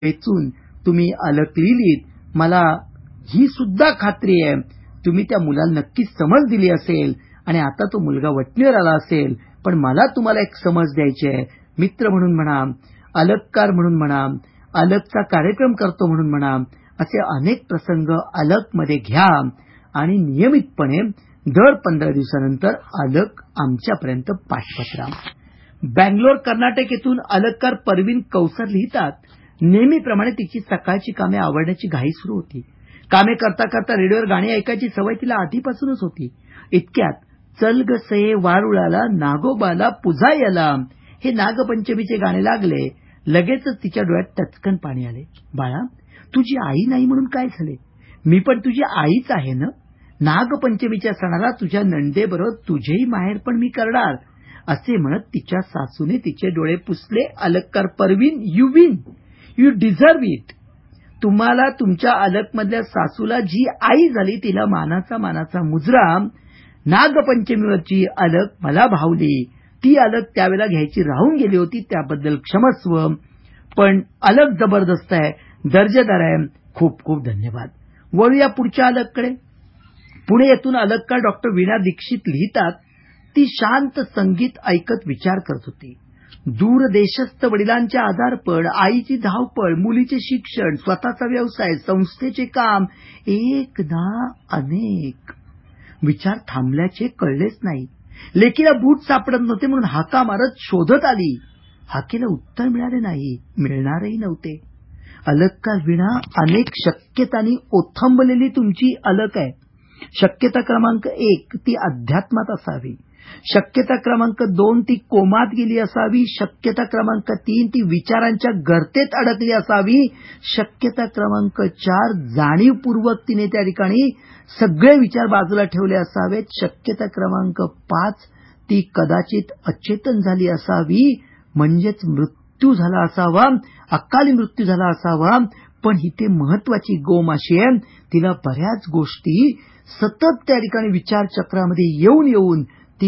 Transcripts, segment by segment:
वेचून तुम्ही अलक लिहिलीत, मला ही सुद्धा खात्री आहे तुम्ही त्या मुलाला नक्कीच समज दिली असेल आणि आता तो मुलगा वटणीवर आला असेल. पण मला तुम्हाला एक समज द्यायची आहे. मित्र म्हणून म्हणा, अलककार म्हणून म्हणा, अलकचा कार्यक्रम करतो म्हणून म्हणा, असे अनेक प्रसंग अलकमध्ये घ्या आणि नियमितपणे दर 15 दिवसानंतर अलक आमच्यापर्यंत पाठवत राहा. बंगलोर, कर्नाटक येथून अलककार परवीन कौसर लिहितात, नेहमीप्रमाणे तिची सकाळची कामे आवडण्याची घाई सुरू होती. कामे करता करता रेडिओवर गाणी ऐकायची सवय तिला आधीपासूनच होती. इतक्यात चल ग सये वारुळाला, नागोबाला पुजायला हे नागपंचमीचे गाणे लागले. लगेचच तिच्या डोळ्यात टचकन पाणी आले. बाळा, तुझी आई नाही म्हणून काय झाले? मी पण तुझी आईच आहे ना. नागपंचमीच्या सणाला तुझ्या नंदेबरोबर तुझेही माहेर पण मी करणार, असे म्हणत तिच्या सासूने तिचे डोळे पुसले. अलककार Parveen, you win, you deserve it. तुम्हाला तुमच्या अलकमधल्या सासूला जी आई झाली तिला मानाचा मुजरा. नागपंचमीवरची अलक मला भावली. ती अलक त्यावेळेला घ्यायची राहून गेली होती, त्याबद्दल क्षमस्व. पण अलक जबरदस्त आहे, दर्जेदार आहे. खूप खूप धन्यवाद. वळूया पुढच्या अलककडे. पुणे येथून अलककार डॉक्टर वीणा दीक्षित लिहितात, ती शांत संगीत ऐकत विचार करत होती. दूरदेशस्थ वडिलांचे आजारपण, आईची धावपळ, मुलीचे शिक्षण, स्वतःचा व्यवसाय, संस्थेचे काम, एक ना अनेक. विचार थांबल्याचे कळलेच नाही. लेकीला बूट सापडत नव्हते म्हणून हाका मारत शोधत आली. हाकेला उत्तर मिळाले नाही, मिळणारही नव्हते. अलककार वीणा, अनेक शक्यतांनी ओथंबलेली तुमची अलक आहे. शक्यता क्रमांक 1 ती अध्यात्मात असावी. शक्यता क्रमांक 2 ती कोमात गेली असावी. शक्यता क्रमांक 3 ती विचारांच्या गर्तेत अडकली असावी. शक्यता क्रमांक 4 जाणीवपूर्वक तिने त्या ठिकाणी सगळे विचार बाजूला ठेवले असावेत. शक्यता क्रमांक 5 ती कदाचित अचेतन झाली असावी, म्हणजेच मृत्यू झाला असावा, अकाली मृत्यू झाला असावा. पण इथे महत्वाची गोम अशी आहे, तिला बऱ्याच गोष्टी सतत त्या ठिकाणी विचारचक्रामध्ये येऊन ती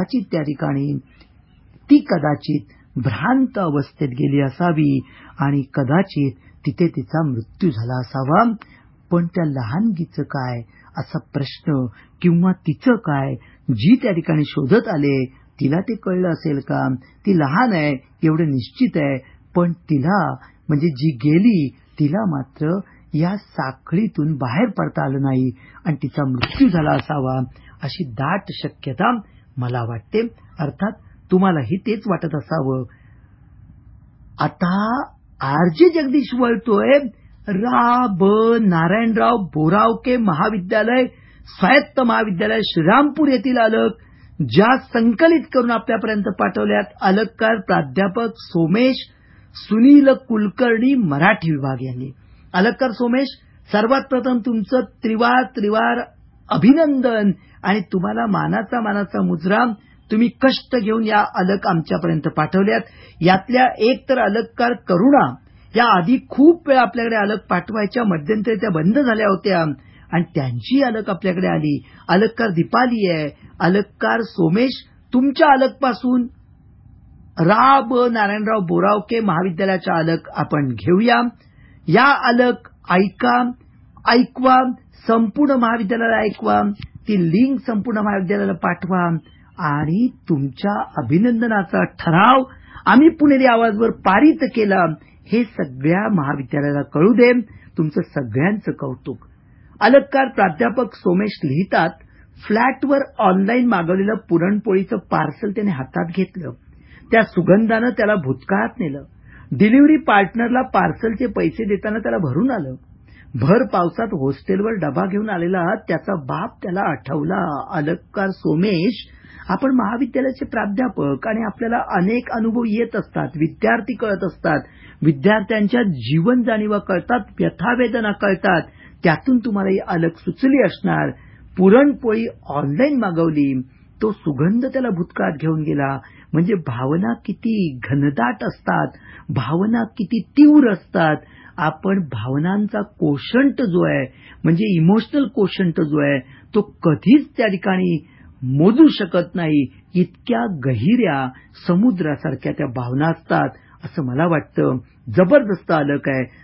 कदाचित भ्रांत अवस्थेत गेली असावी आणि कदाचित तिथे तिचा मृत्यू झाला असावा. पण त्या लहानगीचं काय असा प्रश्न, किंवा तिचं काय, जी त्या ठिकाणी शोधत आले तिला ते कळलं असेल का? ती लहान आहे एवढे निश्चित आहे, पण तिला म्हणजे जी गेली तिला मात्र या साखळीतून बाहेर पडता आलं नाही आणि तिचा मृत्यू झाला असावा, अशी दाट शक्यता मला वाटते. अर्थात तुम्हालाही तेच वाटत असावं. आता आरजे जगदीश वळतोय नारायणराव बोरावके महाविद्यालय, स्वायत्त महाविद्यालय, श्रीरामपूर येथील अलक, ज्या संकलित करून आपल्यापर्यंत पाठवल्यात. अलककार प्राध्यापक सोमेश सुनील कुलकर्णी, मराठी विभाग यांनी. अलककार सोमेश, सर्वात प्रथम तुमचं त्रिवार अभिनंदन आणि तुम्हाला मानाचा मुजरा. तुम्ही कष्ट घेऊन या अलक आमच्यापर्यंत पाठवल्यात. यातल्या एक तर अलककार करुणा, या आधी खूप वेळा आपल्याकडे अलक पाठवायच्या, मध्यंतरी त्या बंद झाल्या होत्या आणि त्यांची अलक आपल्याकडे आली. अलककार दीपाली आहे. अलककार सोमेश, तुमच्या अलकपासून नारायणराव बोरावके महाविद्यालयाच्या अलक आपण घेऊया. या अलक ऐकवा, संपूर्ण महाविद्यालयाला ऐकवा, ती लिंक संपूर्ण महाविद्यालयाला पाठवा आणि तुमच्या अभिनंदनाचा ठराव आम्ही पुणेरी आवाजवर पारित केला हे सगळ्या महाविद्यालयाला कळू दे. तुमचं सगळ्यांचं कौतुक. अलककार प्राध्यापक सोमेश लिहितात, फ्लॅटवर ऑनलाईन मागवलेलं पुरणपोळीचं पार्सल त्याने हातात घेतलं. त्या सुगंधानं त्याला भूतकाळात नेलं. डिलिव्हरी पार्टनरला पार्सलचे पैसे देताना त्याला भरून आलं. भर पावसात हॉस्टेलवर डबा घेऊन आलेला त्याचा बाप त्याला आठवला. अलककार सोमेश, आपण महाविद्यालयाचे प्राध्यापक आणि आपल्याला अनेक अनुभव येत असतात, विद्यार्थी कळत असतात, विद्यार्थ्यांच्या जीवन जाणीवा कळतात, व्यथावेदना कळतात. त्यातून तुम्हाला ही अलक सुचली असणार. पुरणपोळी ऑनलाईन मागवली, तो सुगंध त्याला भूतकाळात घेऊन गेला. म्हणजे भावना किती घनदाट असतात, भावना किती तीव्र असतात. आपण भावनांचा कोशंट जो आहे, म्हणजे इमोशनल कोशंट जो आहे, तो कधीच त्या ठिकाणी मोजू शकत नाही. इतक्या गहिऱ्या समुद्रासारख्या त्या भावना असतात असं मला वाटतं. जबरदस्त अलक आहे.